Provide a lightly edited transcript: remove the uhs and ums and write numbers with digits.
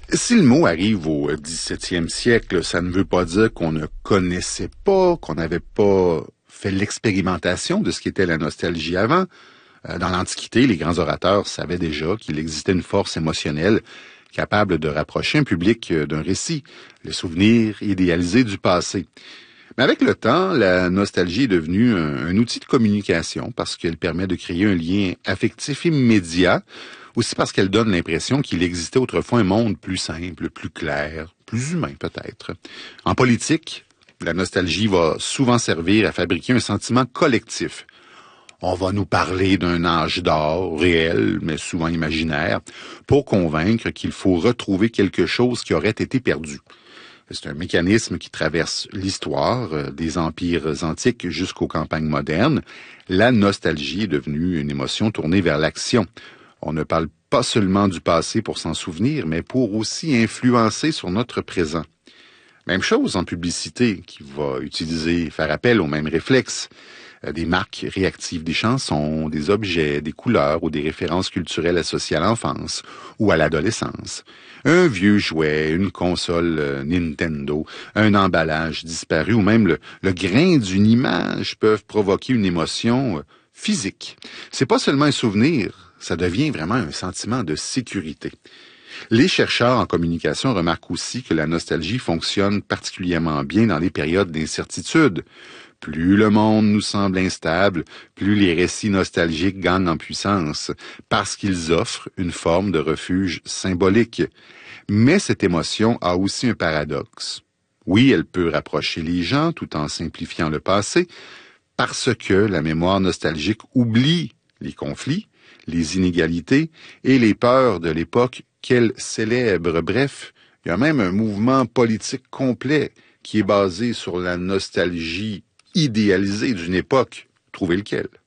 Si le mot arrive au XVIIe siècle, ça ne veut pas dire qu'on ne connaissait pas, qu'on n'avait pas fait l'expérimentation de ce qu'était la nostalgie avant. Dans l'Antiquité, les grands orateurs savaient déjà qu'il existait une force émotionnelle capable de rapprocher un public d'un récit, le souvenir idéalisé du passé. Mais avec le temps, la nostalgie est devenue un outil de communication parce qu'elle permet de créer un lien affectif immédiat, aussi parce qu'elle donne l'impression qu'il existait autrefois un monde plus simple, plus clair, plus humain peut-être. En politique, la nostalgie va souvent servir à fabriquer un sentiment collectif. On va nous parler d'un âge d'or réel, mais souvent imaginaire, pour convaincre qu'il faut retrouver quelque chose qui aurait été perdu. C'est un mécanisme qui traverse l'histoire, des empires antiques jusqu'aux campagnes modernes. La nostalgie est devenue une émotion tournée vers l'action. On ne parle pas seulement du passé pour s'en souvenir, mais pour aussi influencer sur notre présent. Même chose en publicité, qui va faire appel aux mêmes réflexes. Des marques réactives des chansons, des objets, des couleurs ou des références culturelles associées à l'enfance ou à l'adolescence. Un vieux jouet, une console Nintendo, un emballage disparu ou même le grain d'une image peuvent provoquer une émotion physique. C'est pas seulement un souvenir, ça devient vraiment un sentiment de sécurité. Les chercheurs en communication remarquent aussi que la nostalgie fonctionne particulièrement bien dans les périodes d'incertitude. Plus le monde nous semble instable, plus les récits nostalgiques gagnent en puissance, parce qu'ils offrent une forme de refuge symbolique. Mais cette émotion a aussi un paradoxe. Oui, elle peut rapprocher les gens tout en simplifiant le passé, parce que la mémoire nostalgique oublie les conflits, les inégalités et les peurs de l'époque qu'elle célèbre. Bref, il y a même un mouvement politique complet qui est basé sur la nostalgie idéalisée d'une époque. Trouvez lequel?